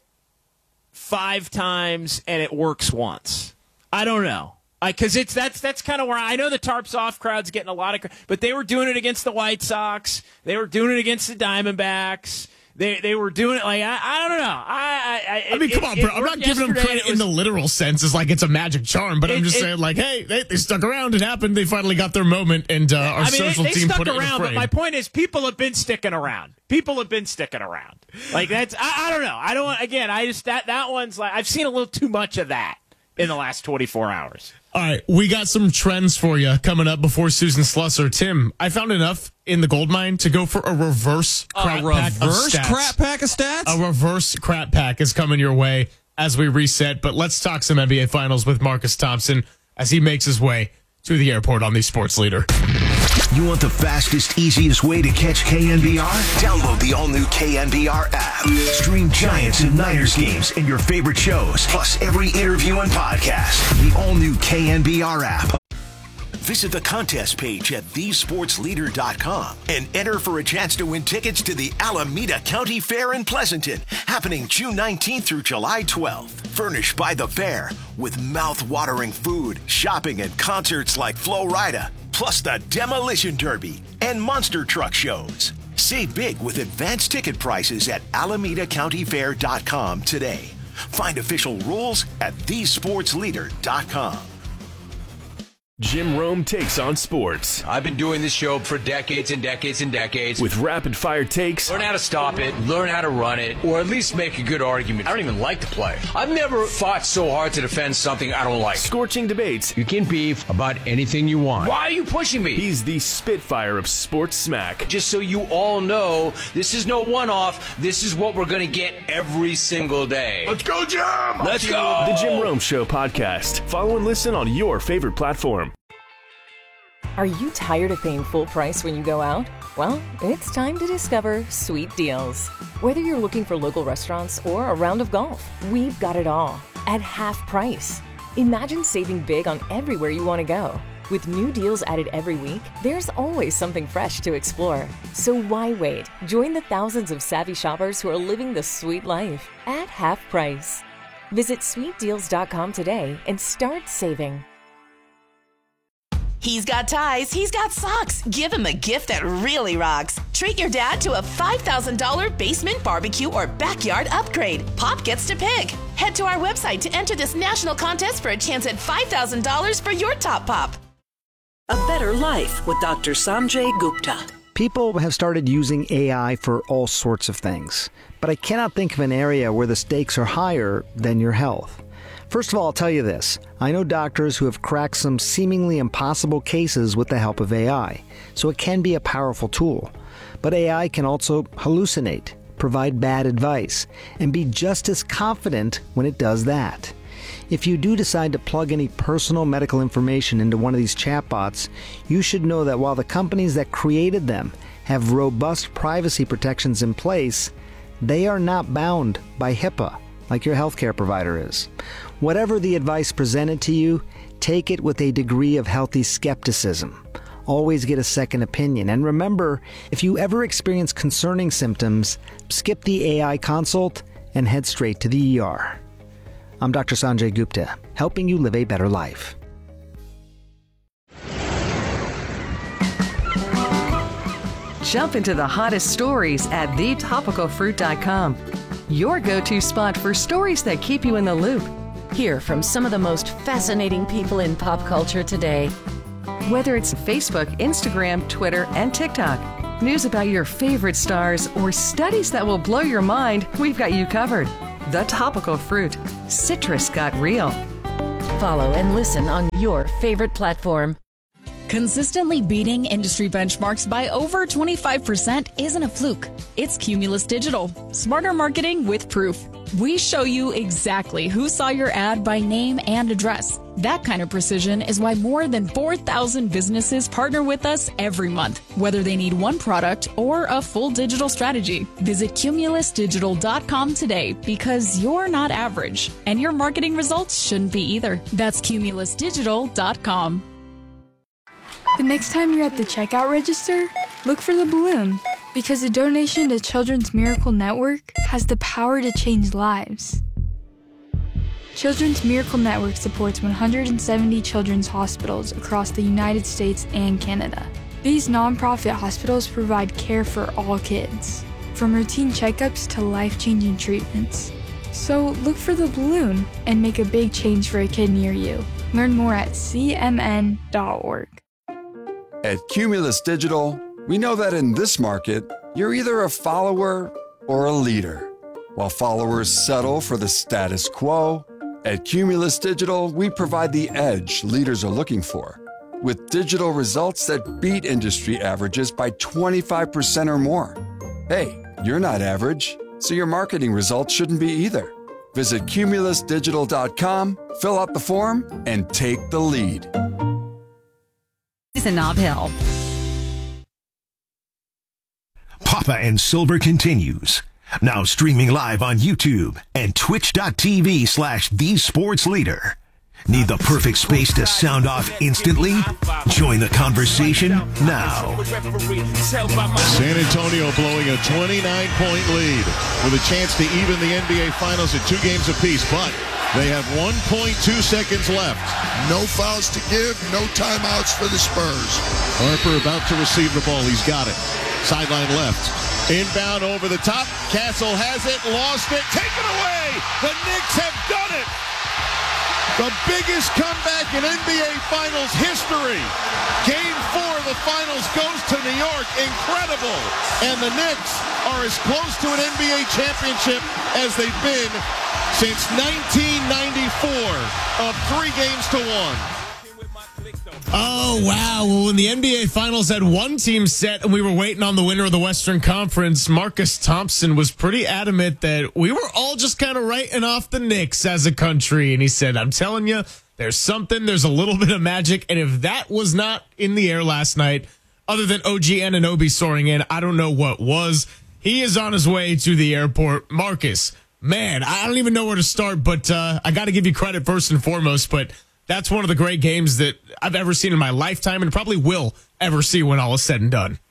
[SPEAKER 18] five times and it works once? I don't know. Because it's that's that's kind of where I know the Tarps Off crowd's getting a lot of, but they were doing it against the White Sox, they were doing it against the Diamondbacks, they they were doing it like I, I don't know. I I,
[SPEAKER 1] I mean,
[SPEAKER 18] it,
[SPEAKER 1] come on,
[SPEAKER 18] it,
[SPEAKER 1] bro.
[SPEAKER 18] it
[SPEAKER 1] I'm not giving them credit was, in the literal sense, as like it's a magic charm, but it, I'm just it, saying like, hey, they, they stuck around. It happened. They finally got their moment, and uh, our
[SPEAKER 18] I mean,
[SPEAKER 1] social
[SPEAKER 18] they, they
[SPEAKER 1] team
[SPEAKER 18] stuck
[SPEAKER 1] put it
[SPEAKER 18] around.
[SPEAKER 1] in the frame.
[SPEAKER 18] But my point is, people have been sticking around. People have been sticking around. Like that's I, I don't know. I don't again. I just that that one's like I've seen a little too much of that in the last twenty-four hours.
[SPEAKER 1] All right, we got some trends for you coming up before Susan Slusser. Tim, I found enough in the gold mine to go for a reverse crap
[SPEAKER 3] a
[SPEAKER 1] pack
[SPEAKER 3] reverse
[SPEAKER 1] of stats.
[SPEAKER 3] crap pack of stats?
[SPEAKER 1] A reverse crap pack is coming your way as we reset. But let's talk some N B A Finals with Marcus Thompson as he makes his way to the airport on the Sports Leader.
[SPEAKER 2] You want the fastest, easiest way to catch K N B R? Download the all-new K N B R app. Stream Giants and Niners games and your favorite shows, plus every interview and podcast. The all-new K N B R app. Visit the contest page at the sports leader dot com and enter for a chance to win tickets to the Alameda County Fair in Pleasanton, happening June nineteenth through July twelfth. Furnished by the fair with mouth-watering food, shopping, and concerts like Flo Rida, plus the Demolition Derby and monster truck shows. Save big with advanced ticket prices at alameda county fair dot com today. Find official rules at the sports leader dot com.
[SPEAKER 4] Jim Rome takes on sports.
[SPEAKER 5] I've been doing this show for decades and decades and decades.
[SPEAKER 4] With rapid-fire takes.
[SPEAKER 5] Learn how to stop it, learn how to run it, or at least make a good argument. I don't even like the play. I've never fought so hard to defend something I don't like.
[SPEAKER 4] Scorching debates.
[SPEAKER 5] You can beef about anything you want. Why are you pushing me?
[SPEAKER 4] He's the Spitfire of sports smack.
[SPEAKER 5] Just so you all know, this is no one-off. This is what we're going to get every single day.
[SPEAKER 4] Let's go, Jim!
[SPEAKER 5] Let's go!
[SPEAKER 4] The Jim Rome Show podcast. Follow and listen on your favorite platform.
[SPEAKER 26] Are you tired of paying full price when you go out? Well, it's time to discover Sweet Deals. Whether you're looking for local restaurants or a round of golf, we've got it all at half price. Imagine saving big on everywhere you want to go. With new deals added every week, there's always something fresh to explore. So why wait? Join the thousands of savvy shoppers who are living the sweet life at half price. Visit sweet deals dot com today and start saving.
[SPEAKER 6] He's got ties, he's got socks. Give him a gift that really rocks. Treat your dad to a five thousand dollars basement barbecue or backyard upgrade. Pop gets to pick. Head to our website to enter this national contest for a chance at five thousand dollars for your top pop.
[SPEAKER 27] A better life with Doctor Sanjay Gupta.
[SPEAKER 28] People have started using A I for all sorts of things, but I cannot think of an area where the stakes are higher than your health. First of all, I'll tell you this. I know doctors who have cracked some seemingly impossible cases with the help of A I, so it can be a powerful tool. But A I can also hallucinate, provide bad advice, and be just as confident when it does that. If you do decide to plug any personal medical information into one of these chatbots, you should know that while the companies that created them have robust privacy protections in place, they are not bound by HIPAA like your healthcare provider is. Whatever the advice presented to you, take it with a degree of healthy skepticism. Always get a second opinion. And remember, if you ever experience concerning symptoms, skip the A I consult and head straight to the E R. I'm Doctor Sanjay Gupta, helping you live a better life.
[SPEAKER 25] Jump into the hottest stories at the topical fruit dot com. Your go-to spot for stories that keep you in the loop.
[SPEAKER 26] Hear from some of the most fascinating people in pop culture today.
[SPEAKER 25] Whether it's Facebook, Instagram, Twitter, and TikTok, news about your favorite stars, or studies that will blow your mind, we've got you covered. The Topical Fruit. Citrus got real.
[SPEAKER 26] Follow and listen on your favorite platform.
[SPEAKER 24] Consistently beating industry benchmarks by over twenty-five percent isn't a fluke. It's Cumulus Digital. Smarter marketing with proof. We show you exactly who saw your ad by name and address. That kind of precision is why more than four thousand businesses partner with us every month, whether they need one product or a full digital strategy. Visit cumulus digital dot com today because you're not average, and your marketing results shouldn't be either. That's cumulus digital dot com.
[SPEAKER 3] The next time you're at the checkout register, look for the balloon, because a donation to Children's Miracle Network has the power to change lives. Children's Miracle Network supports one hundred seventy children's hospitals across the United States and Canada. These nonprofit hospitals provide care for all kids, from routine checkups to life-changing treatments. So look for the balloon and make a big change for a kid near you. Learn more at c m n dot org.
[SPEAKER 7] At Cumulus Digital, we know that in this market, you're either a follower or a leader. While followers settle for the status quo, at Cumulus Digital, we provide the edge leaders are looking for, with digital results that beat industry averages by twenty-five percent or more. Hey, you're not average, so your marketing results shouldn't be either. Visit cumulus digital dot com, fill out the form, and take the lead.
[SPEAKER 8] A Nob Hill.
[SPEAKER 9] Papa and Silver continues. Now streaming live on YouTube and twitch.tv slash the sports leader. Need the perfect space to sound off instantly? Join the conversation now.
[SPEAKER 10] San Antonio blowing a twenty-nine point lead with a chance to even the N B A Finals at two games apiece, but they have one point two seconds left.
[SPEAKER 11] No fouls to give, no timeouts for the Spurs.
[SPEAKER 10] Harper about to receive the ball. He's got it. Sideline left. Inbound over the top. Castle has it, lost it, taken away. The Knicks have done it. The biggest comeback in N B A Finals history. Game four of the Finals goes to New York. Incredible. And the Knicks are as close to an N B A championship as they've been since nineteen ninety-four, of three games to one.
[SPEAKER 1] Oh, wow. Well, when the N B A Finals had one team set and we were waiting on the winner of the Western Conference, Marcus Thompson was pretty adamant that we were all just kind of writing off the Knicks as a country. And he said, I'm telling you, there's something, there's a little bit of magic. And if that was not in the air last night, other than O G Anunoby soaring in, I don't know what was. He is on his way to the airport. Marcus, man, I don't even know where to start, but uh, I got to give you credit first and foremost. But that's one of the great games that I've ever seen in my lifetime and probably will ever see when all is said and done.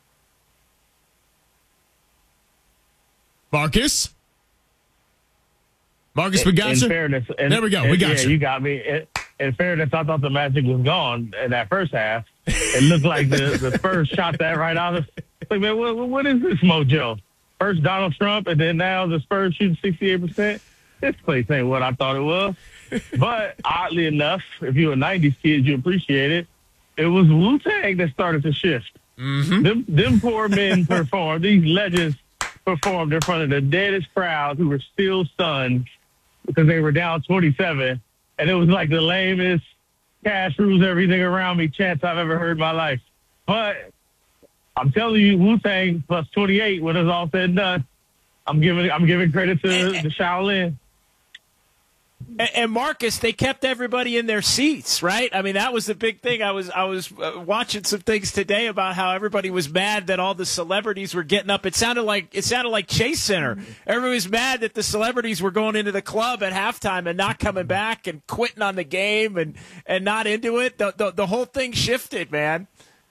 [SPEAKER 1] Marcus? Marcus, we got
[SPEAKER 12] in
[SPEAKER 1] you?
[SPEAKER 12] Fairness, in,
[SPEAKER 1] there we go. We got
[SPEAKER 12] yeah,
[SPEAKER 1] you.
[SPEAKER 12] you got me. In, in fairness, I thought the Magic was gone in that first half. It looked like the, the Spurs shot that right out of like, man, what, what is this mojo? First Donald Trump, and then now the Spurs shooting sixty-eight percent. This place ain't what I thought it was. But oddly enough, if you're a nineties kid, you appreciate it. It was Wu-Tang that started to shift.
[SPEAKER 1] Mm-hmm.
[SPEAKER 12] Them, them poor men performed. These legends performed in front of the deadest crowd who were still stunned because they were down twenty-seven. And it was like the lamest cash rules everything around me chants I've ever heard in my life. But I'm telling you, Wu-Tang plus twenty-eight when it's all said and done. I'm giving I'm giving credit to, to Shaolin.
[SPEAKER 18] And, and Marcus, they kept everybody in their seats, right? I mean, that was the big thing. I was I was uh, watching some things today about how everybody was mad that all the celebrities were getting up. It sounded like it sounded like Chase Center. Everybody was mad that the celebrities were going into the club at halftime and not coming back and quitting on the game and, and not into it. The, the the whole thing shifted, man.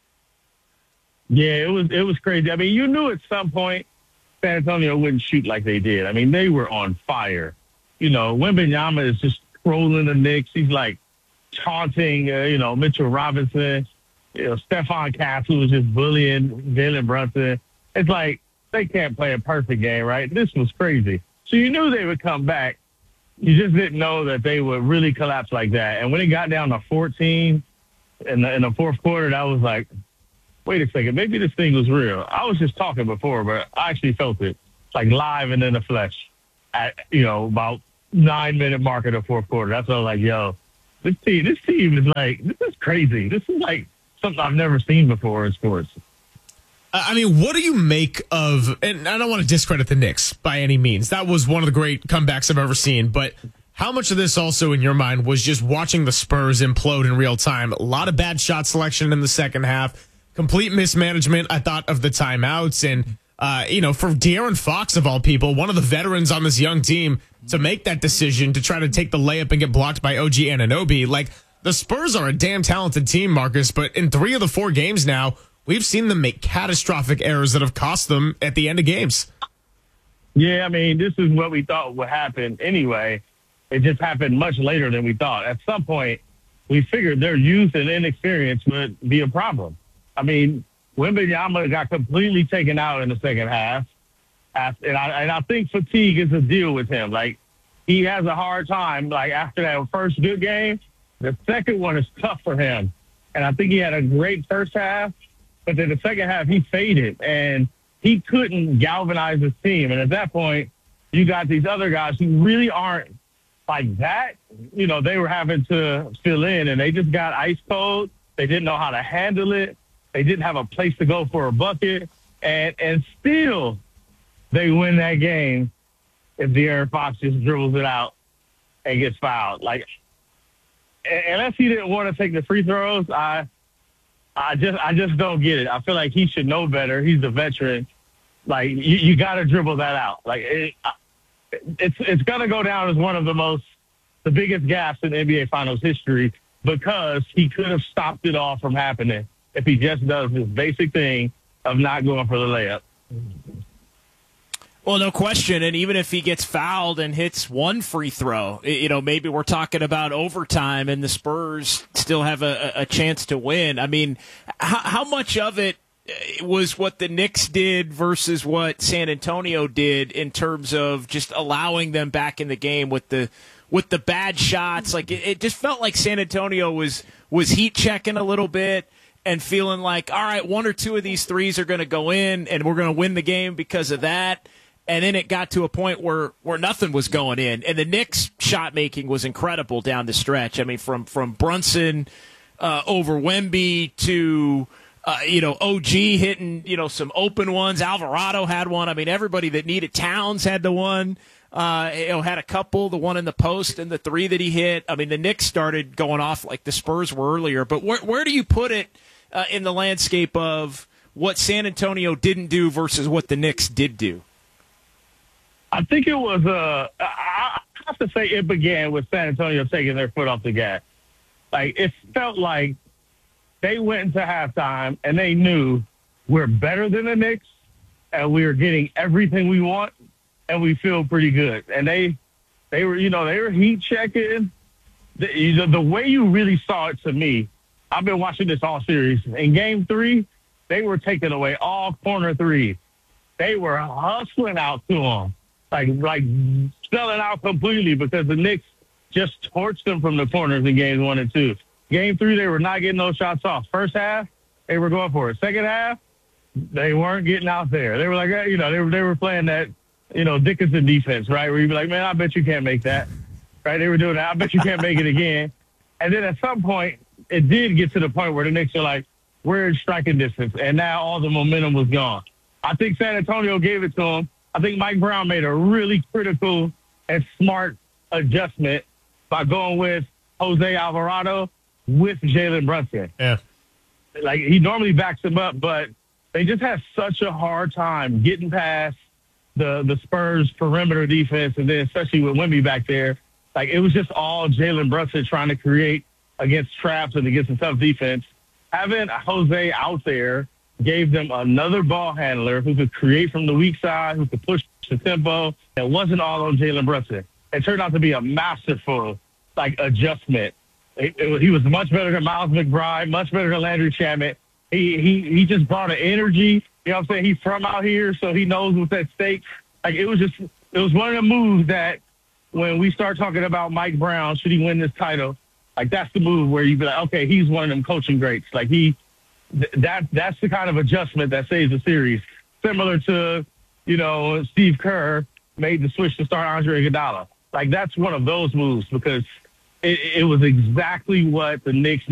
[SPEAKER 12] Yeah, it was it was crazy. I mean, you knew at some point San Antonio wouldn't shoot like they did. I mean, they were on fire. You know, Wembanyama is just trolling the Knicks. He's like taunting, uh, you know, Mitchell Robinson. You know, Stephon Castle was just bullying Jalen Brunson. It's like they can't play a perfect game, right? This was crazy. So you knew they would come back. You just didn't know that they would really collapse like that. And when it got down to fourteen in the, in the fourth quarter, that was like, wait a second, maybe this thing was real. I was just talking before, but I actually felt it, like live and in the flesh at, you know, about nine-minute mark of the fourth quarter. That's what I was like, yo, this team, this team is like, this is crazy. This is like something I've never seen before in sports.
[SPEAKER 1] I mean, what do you make of, and I don't want to discredit the Knicks by any means. That was one of the great comebacks I've ever seen, but how much of this also in your mind was just watching the Spurs implode in real time? A lot of bad shot selection in the second half, complete mismanagement, I thought, of the timeouts, and Uh, you know, for De'Aaron Fox, of all people, one of the veterans on this young team, to make that decision to try to take the layup and get blocked by O G Anunoby. Like, the Spurs are a damn talented team, Marcus, but in three of the four games now, we've seen them make catastrophic errors that have cost them at the end of games.
[SPEAKER 12] Yeah, I mean, this is what we thought would happen anyway. It just happened much later than we thought. At some point, we figured their youth and inexperience would be a problem. I mean, Wembanyama got completely taken out in the second half. And I, and I think fatigue is a deal with him. Like, he has a hard time. Like, after that first good game, the second one is tough for him. And I think he had a great first half, but then the second half, he faded. And he couldn't galvanize his team. And at that point, you got these other guys who really aren't like that. You know, they were having to fill in, and they just got ice cold. They didn't know how to handle it. They didn't have a place to go for a bucket, and and still they win that game if De'Aaron Fox just dribbles it out and gets fouled. Like, unless he didn't want to take the free throws, I I just I just don't get it. I feel like he should know better. He's the veteran. Like, you, you got to dribble that out. Like, it, it's it's gonna go down as one of the most the biggest gaps in N B A Finals history because he could have stopped it all from happening if he just does this basic thing of not going for the layup.
[SPEAKER 18] Well, no question. And even if he gets fouled and hits one free throw, you know, maybe we're talking about overtime and the Spurs still have a, a chance to win. I mean, how, how much of it was what the Knicks did versus what San Antonio did in terms of just allowing them back in the game with the with the bad shots? Like, it, it just felt like San Antonio was was heat checking a little bit and feeling like, all right, one or two of these threes are going to go in and we're going to win the game because of that. And then it got to a point where, where nothing was going in. And the Knicks' shot making was incredible down the stretch. I mean, from, from Brunson uh, over Wemby to, uh, you know, O G hitting, you know, some open ones. Alvarado had one. I mean, everybody that needed Towns had the one. Uh, you know, had a couple, the one in the post and the three that he hit. I mean, the Knicks started going off like the Spurs were earlier. But where, where do you put it uh, in the landscape of what San Antonio didn't do versus what the Knicks did do?
[SPEAKER 12] I think it was, uh, I have to say it began with San Antonio taking their foot off the gas. Like, it felt like they went into halftime and they knew we're better than the Knicks and we're getting everything we want and we feel pretty good. And they, they were, you know, they were heat checking. The, the way you really saw it to me, I've been watching this all series. In game three, they were taking away all corner threes. They were hustling out to them. Like, like selling out completely because the Knicks just torched them from the corners in games one and two. Game three, they were not getting those shots off. First half, they were going for it. Second half, they weren't getting out there. They were like, you know, they were, they were playing that, you know, Dickinson defense, right? Where you'd be like, man, I bet you can't make that. Right? They were doing that. I bet you can't make it again. And then at some point, it did get to the point where the Knicks are like, we're in striking distance. And now all the momentum was gone. I think San Antonio gave it to them. I think Mike Brown made a really critical and smart adjustment by going with Jose Alvarado with Jalen Brunson.
[SPEAKER 1] Yeah.
[SPEAKER 12] Like, he normally backs him up, but they just had such a hard time getting past the, the Spurs perimeter defense, and then especially with Wemby back there. Like, it was just all Jalen Brunson trying to create against traps and against a tough defense. Having Jose out there gave them another ball handler who could create from the weak side, who could push the tempo. It wasn't all on Jalen Brunson. It turned out to be a masterful, like, adjustment. It, it, he was much better than Miles McBride, much better than Landry Shamet. He he he just brought an energy. You know what I'm saying? He's from out here, so he knows what's at stake. Like, it was just, it was one of the moves that when we start talking about Mike Brown, should he win this title, like, that's the move where you be like, okay, he's one of them coaching greats. Like, he, th- that that's the kind of adjustment that saves the series. Similar to, you know, Steve Kerr made the switch to start Andre Iguodala. Like, that's one of those moves because it, it was exactly what the Knicks